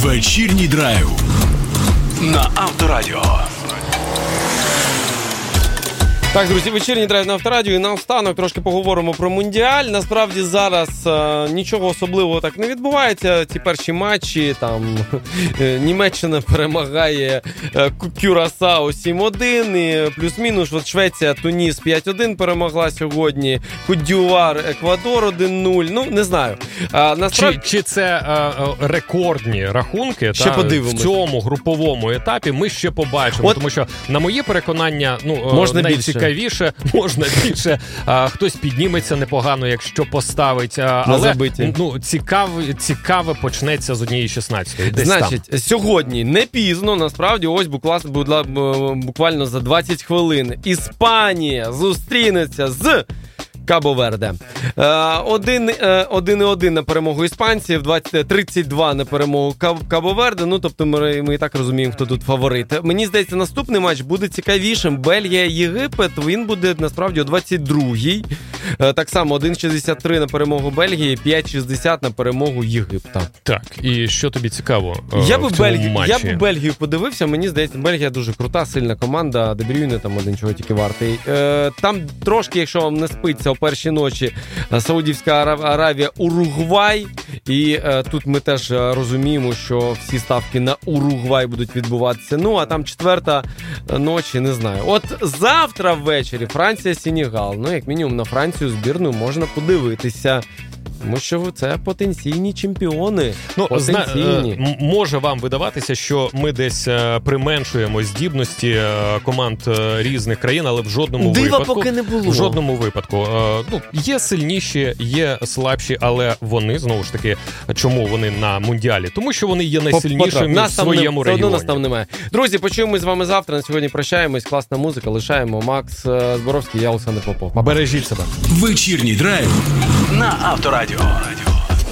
Вечірній драйв на Авторадіо. Так, друзі, вечірній драйв на Авторадіо. І наостанок трошки поговоримо про Мундіаль. Насправді зараз нічого особливого так не відбувається. Ці перші матчі, там, Німеччина перемагає Кюрасао 7-1, і плюс-мінус, от Швеція, Туніс 5-1 перемогла сьогодні, Кот-д'Івуар, Еквадор 1-0, ну, не знаю. Насправді... Чи це рекордні рахунки в цьому груповому етапі, ми ще побачимо, тому що, на моє переконання, можна найцікавіше, можна більше, хтось підніметься непогано, якщо поставить, але цікаве почнеться з 1:16. Значить, сьогодні не пізно, насправді, ось буквально за 20 хвилин Іспанія зустрінеться з Кабо-Верде. 1-1 на перемогу іспанців, 32 на перемогу Кабо-Верде. Ну, тобто ми і так розуміємо, хто тут фаворит. Мені здається, наступний матч буде цікавішим. Бельгія-Єгипет, він буде, насправді, о 22-й. Так само 1,63 на перемогу Бельгії, 5,60 на перемогу Єгипта. Так, і що тобі цікаво в цьому матчі? Я б Бельгію подивився, мені здається, Бельгія дуже крута, сильна команда, Де Брюйне там один чого тільки вартий. Там трошки, якщо вам не спиться, о першій ночі Саудівська Аравія, Уругвай, і тут ми теж розуміємо, що всі ставки на Уругвай будуть відбуватися. Ну, а там четверта ночі, не знаю. От завтра ввечері Франція-Сенегал. Ну, як мінімум, на Францію збірну можна подивитися. Тому що це потенційні чемпіони. Може вам видаватися, що ми десь применшуємо здібності команд різних країн, але в жодному випадку. Поки не було. В жодному випадку. Є сильніші, є слабші, але вони, знову ж таки, чому вони на Мундіалі? Тому що вони є найсильнішими в своєму регіоні. Нас там немає. Друзі, почуємось з вами завтра. На сьогодні прощаємось. Класна музика. Лишаємо. Макс Зборовський, я Олександр Попов. Бережіть себе. Вечірній драйв на Авторадіо.